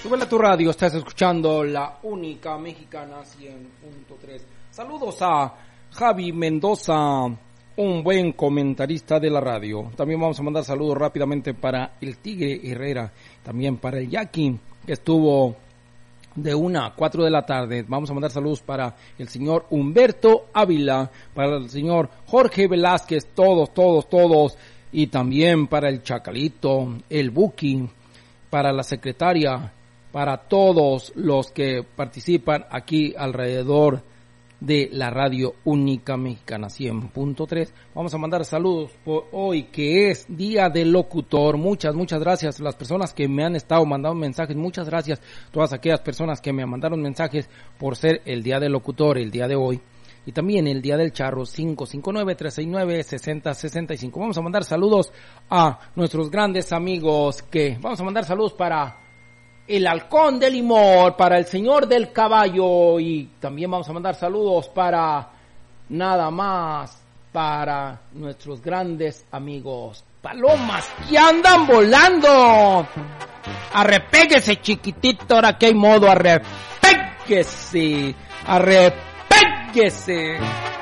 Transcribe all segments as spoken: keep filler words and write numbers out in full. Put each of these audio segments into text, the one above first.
Súbele a tu radio, estás escuchando la única mexicana cien punto tres. Saludos a Javi Mendoza, un buen comentarista de la radio. También vamos a mandar saludos rápidamente para el Tigre Herrera, también para el Jackie, que estuvo de una a cuatro de la tarde. Vamos a mandar saludos para el señor Humberto Ávila, para el señor Jorge Velázquez, todos, todos, todos, y también para el Chacalito, el Buki, para la secretaria, para todos los que participan aquí alrededor de la radio única mexicana cien punto tres. Vamos a mandar saludos por hoy, que es Día del Locutor. Muchas, muchas gracias a las personas que me han estado mandando mensajes. Muchas gracias a todas aquellas personas que me mandaron mensajes por ser el Día del Locutor, el día de hoy. Y también el Día del Charro, cinco cinco nueve, tres seis nueve, seis cero seis cinco. Vamos a mandar saludos a nuestros grandes amigos que... Vamos a mandar saludos para el Halcón de Limón, para el Señor del Caballo, y también vamos a mandar saludos para nada más, para nuestros grandes amigos palomas que andan volando. Arrepéguese, chiquitito, ahora que hay modo, arrepéguese, arrepéguese.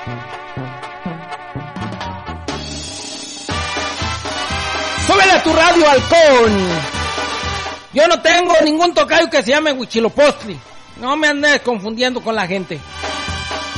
Súbele a tu radio, Halcón. Yo no tengo ningún tocayo que se llame Huichilopostli. No me andes confundiendo con la gente.